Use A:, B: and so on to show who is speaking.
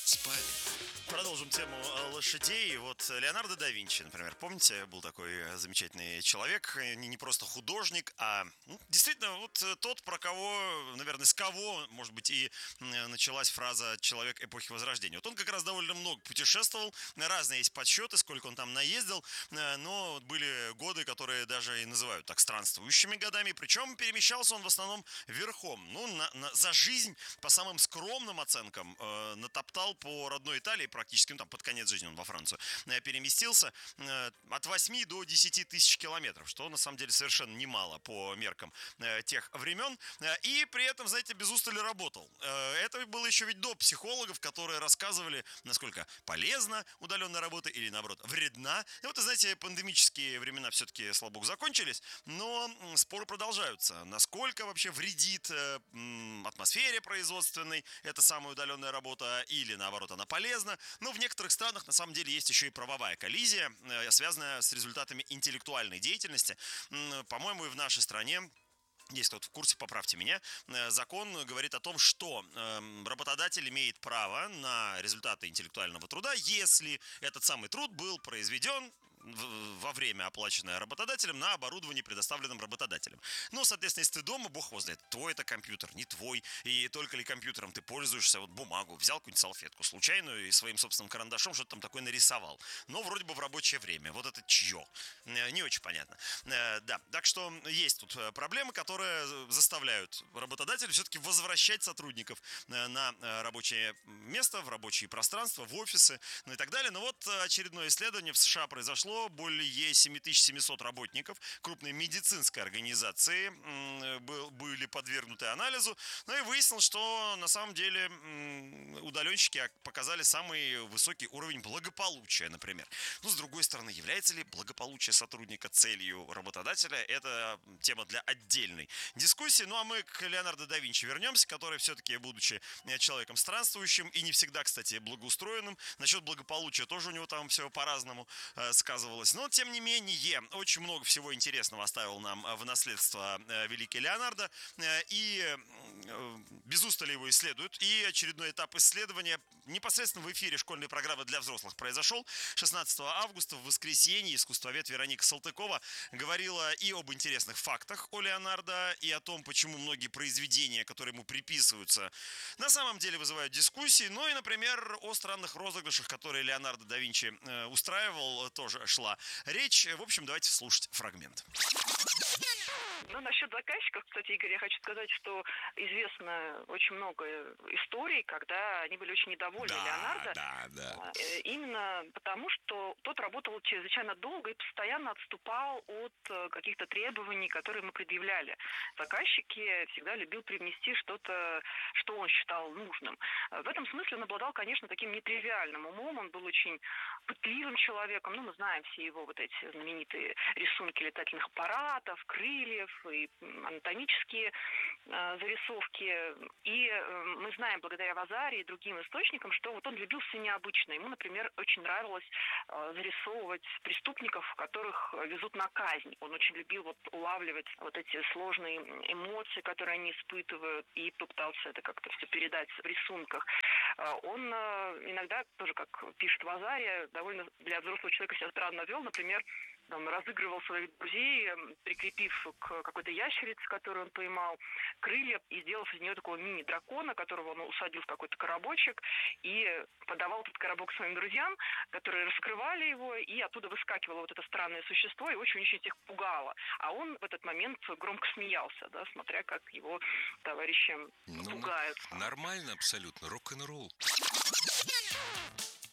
A: Спали.
B: Продолжим тему лошадей. Вот Леонардо да Винчи, например, помните, был такой замечательный человек, не просто художник, а действительно вот тот, про кого, наверное, с кого, может быть, и началась фраза «человек эпохи Возрождения». Вот он как раз довольно много путешествовал, разные есть подсчеты, сколько он там наездил, но вот были годы, которые даже и называют так странствующими годами, причем перемещался он в основном верхом. Ну, за жизнь, по самым скромным оценкам, натоптал по родной Италии практически, ну там под конец жизни он во Францию переместился, от 8 до 10 тысяч километров, что на самом деле совершенно немало по меркам тех времен, и при этом, знаете, без устали работал. Это было еще ведь до психологов, которые рассказывали, насколько полезна удаленная работа или, наоборот, вредна. И вот, знаете, пандемические времена все-таки, слава богу, закончились, но споры продолжаются. Насколько вообще вредит атмосфере производственной эта самая удаленная работа или, наоборот, она полезна. Но в некоторых странах, на самом деле, есть еще и правовая коллизия, связанная с результатами интеллектуальной деятельности. По-моему, и в нашей стране, если кто-то в курсе, поправьте меня, закон говорит о том, что работодатель имеет право на результаты интеллектуального труда, если этот самый труд был произведен во время, оплаченное работодателем, на оборудовании, предоставленном работодателем. Ну, соответственно, если ты дома, бог его знает, твой это компьютер, не твой, и только ли компьютером ты пользуешься, вот бумагу, взял какую-нибудь салфетку случайную и своим собственным карандашом что-то там такое нарисовал. Но вроде бы в рабочее время. Вот это чье? Не очень понятно. Да, так что есть тут проблемы, которые заставляют работодателей все-таки возвращать сотрудников на рабочее место, в рабочие пространства, в офисы, ну и так далее. Но вот очередное исследование в США произошло. Более 7700 работников крупной медицинской организации были подвергнуты анализу. Ну и выяснилось, что на самом деле удаленщики показали самый высокий уровень благополучия, например. Ну, с другой стороны, является ли благополучие сотрудника целью работодателя? Это тема для отдельной дискуссии. Ну, а мы к Леонардо да Винчи вернемся, который все-таки, будучи человеком странствующим и не всегда, кстати, благоустроенным, насчет благополучия тоже у него там все по-разному сказывалось. Но, тем не менее, очень много всего интересного оставил нам в наследство великий Леонардо, и без устали его исследуют. И очередной этап исследования непосредственно в эфире школьной программы для взрослых произошел. 16 августа в воскресенье искусствовед Вероника Салтыкова говорила и об интересных фактах о Леонардо, и о том, почему многие произведения, которые ему приписываются, на самом деле вызывают дискуссии. Ну и, например, о странных розыгрышах, которые Леонардо да Винчи устраивал, тоже шла речь. В общем, давайте слушать фрагмент.
C: Ну, насчет заказчиков, кстати, Игорь, я хочу сказать, что известно очень много историй, когда они были очень недовольны Леонардо.
A: Да.
C: Именно потому, что тот работал чрезвычайно долго и постоянно отступал от каких-то требований, которые ему предъявляли. Заказчики всегда любил привнести что-то, что он считал нужным. В этом смысле он обладал, конечно, таким нетривиальным умом. Он был очень пытливым человеком. Ну, мы знаем все его вот эти знаменитые рисунки летательных аппаратов, крыльев и анатомические зарисовки. И мы знаем благодаря Вазари и другим источникам, что вот он любил все необычное. Ему, например, очень нравилось зарисовывать преступников, которых везут на казнь. Он очень любил вот улавливать вот эти сложные эмоции, которые они испытывают, и попытался это как-то все передать в рисунках. Он иногда, тоже как пишет Вазари, довольно для взрослого человека себя странно вел. Например, он разыгрывал своих друзей, прикрепив к какой-то ящерице, которую он поймал, крылья, и сделав из нее такого мини-дракона, которого он усадил в какой-то коробочек, и подавал этот коробок своим друзьям, которые раскрывали его, и оттуда выскакивало вот это странное существо, и очень-очень их пугало. А он в этот момент громко смеялся, да, смотря как его товарищи пугают.
A: Нормально абсолютно, рок-н-ролл.